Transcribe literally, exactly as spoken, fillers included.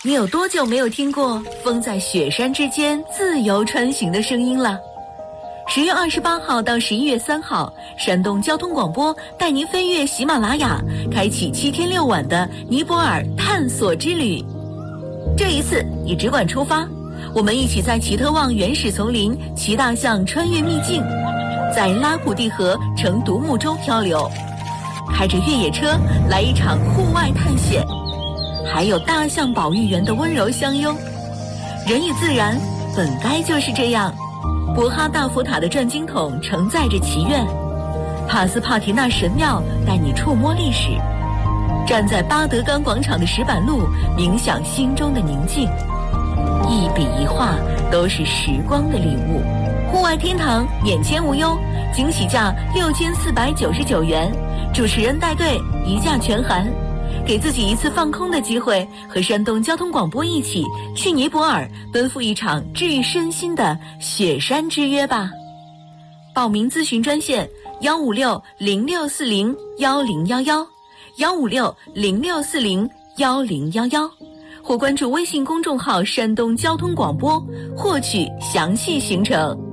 你有多久没有听过风在雪山之间自由穿行的声音了？十月二十八号到十一月三号，山东交通广播带您飞越喜马拉雅，开启七天六晚的尼泊尔探索之旅。这一次你只管出发，我们一起在奇特旺原始丛林骑大象穿越秘境，在拉普蒂河乘独木舟漂流，开着越野车来一场户外探险，还有大象保育员的温柔相拥。人与自然本该就是这样。博哈大佛塔的转经筒承载着祈愿，帕斯帕提纳神庙带你触摸历史，站在巴德冈广场的石板路冥想心中的宁静，一笔一画都是时光的礼物。户外天堂免签无忧，惊喜价六千四百九十九元，主持人带队，一价全含。给自己一次放空的机会，和山东交通广播一起去尼泊尔奔赴一场治愈身心的雪山之约吧。报名咨询专线幺五六零六四零幺零幺幺，幺五六零六四零幺零幺幺，或关注微信公众号山东交通广播获取详细行程。